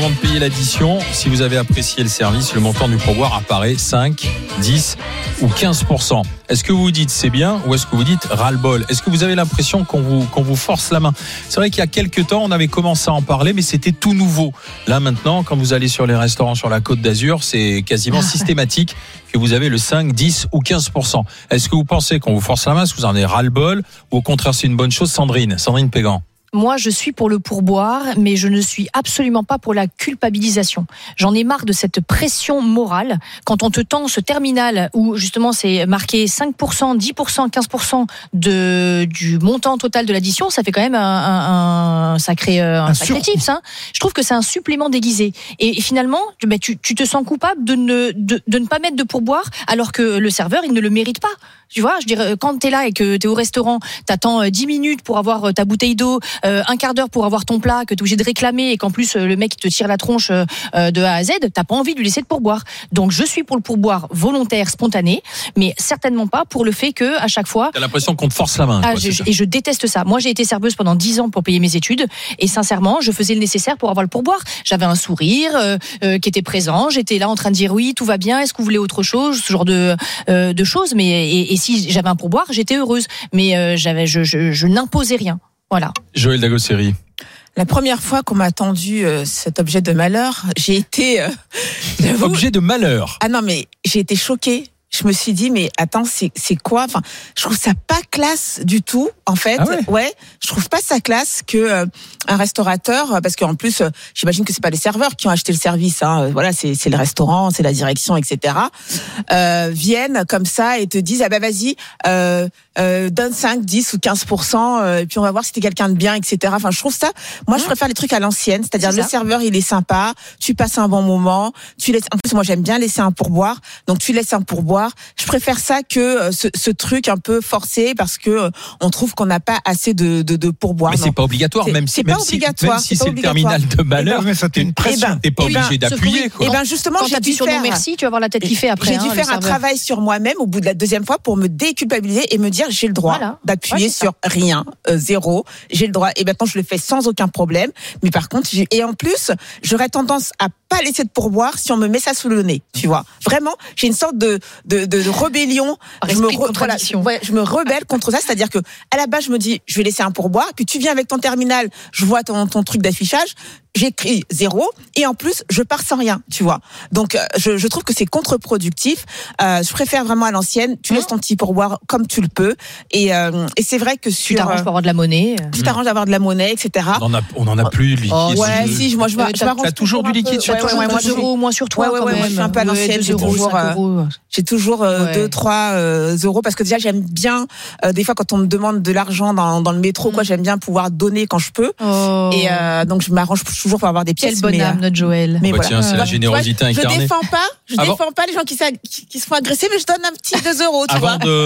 avant de payer l'addition, si vous avez apprécié le service, le montant du pourboire apparaît 5, 10 ou 15%. Est-ce que vous vous dites c'est bien ou est-ce que vous dites ras-le-bol ? Est-ce que vous avez l'impression qu'on vous force la main ? C'est vrai qu'il y a quelques temps, on avait commencé à en parler, mais c'était tout nouveau. Là maintenant, quand vous allez sur les restaurants sur la Côte d'Azur, c'est quasiment systématique que vous avez le 5, 10 ou 15%. Est-ce que vous pensez qu'on vous force la main ? Est-ce que vous en avez ras-le-bol ? Ou au contraire, c'est une bonne chose ? Sandrine Pégan. Moi, je suis pour le pourboire, mais je ne suis absolument pas pour la culpabilisation. J'en ai marre de cette pression morale. Quand on te tend ce terminal où justement c'est marqué 5%, 10%, 15% du montant total de l'addition, ça fait quand même un sacré tips. Hein. Je trouve que c'est un supplément déguisé. Et finalement, tu te sens coupable de ne pas mettre de pourboire alors que le serveur, il ne le mérite pas. Tu vois, je dirais, quand t'es là et que t'es au restaurant, t'attends 10 minutes pour avoir ta bouteille d'eau, un quart d'heure pour avoir ton plat, que t'es obligé de réclamer et qu'en plus le mec te tire la tronche de A à Z, t'as pas envie de lui laisser de pourboire. Donc je suis pour le pourboire volontaire, spontané, mais certainement pas pour le fait que à chaque fois. T'as l'impression qu'on te force la main. Et je déteste ça. Moi j'ai été serveuse pendant 10 ans pour payer mes études et sincèrement je faisais le nécessaire pour avoir le pourboire. J'avais un sourire qui était présent, j'étais là en train de dire oui tout va bien, est-ce que vous voulez autre chose, ce genre de choses, mais et si j'avais un pourboire, j'étais heureuse. Mais je n'imposais rien. Voilà. Joël Dagosseri. La première fois qu'on m'a tendu cet objet de malheur, j'ai été... objet de malheur ? Ah non, mais j'ai été choquée. Je me suis dit, mais attends, c'est quoi ? Enfin, je trouve ça pas classe du tout, en fait. Ah ouais, je trouve pas ça classe que un restaurateur, parce qu'en plus, j'imagine que c'est pas les serveurs qui ont acheté le service, hein. Voilà, c'est le restaurant, c'est la direction, etc. Viennent comme ça et te disent, ah ben vas-y, donne 5, 10 ou 15%, et puis on va voir si t'es quelqu'un de bien, etc. Enfin, je trouve ça, moi, je préfère les trucs à l'ancienne, c'est-à-dire le serveur, il est sympa, tu passes un bon moment, tu laisses, en plus, moi, j'aime bien laisser un pourboire, donc tu laisses un pourboire. Je préfère ça que ce truc un peu forcé parce que on trouve qu'on n'a pas assez de pourboire. Mais c'est pas obligatoire, même si c'est le terminal de malheur, mais ça t'es une pression. T'es pas obligé d'appuyer. Et ben justement, quand t'appuies sur non merci, tu vas avoir la tête qui fait après. J'ai dû faire un travail sur moi-même au bout de la deuxième fois pour me déculpabiliser et me dire j'ai le droit d'appuyer sur rien, zéro. J'ai le droit. Et maintenant je le fais sans aucun problème. Mais par contre, et en plus, j'aurais tendance à pas laisser de pourboire si on me met ça sous le nez. Tu vois, vraiment, j'ai une sorte de rébellion. Je me rebelle contre ça, c'est-à-dire que à la base je me dis je vais laisser un pourboire, puis tu viens avec ton terminal, je vois ton truc d'affichage, j'écris 0 et en plus je pars sans rien, tu vois. Donc je trouve que c'est contre-productif. Je préfère vraiment à l'ancienne, tu laisses ton petit pourboire comme tu le peux et c'est vrai que tu t'arranges pour avoir de la monnaie. Tu t'arranges d'avoir de la monnaie, etc. On en a plus de liquide. Ouais, si, moi je m'arrange. T'as toujours du liquide sur toi. Moi 2 euros moins sur toi quand même. Moi je suis un peu à l'ancienne, j'ai toujours 2-3 euros parce que déjà j'aime bien des fois quand on me demande de l'argent dans le métro, quoi, j'aime bien pouvoir donner quand je peux. Et donc je m'arrange toujours pour avoir des pièces. Quelle bonne âme, notre Joël. Mais voilà. Tiens, c'est la générosité incarnée. Je défends pas les gens qui se font agresser, mais je donne un petit 2 euros, tu vois.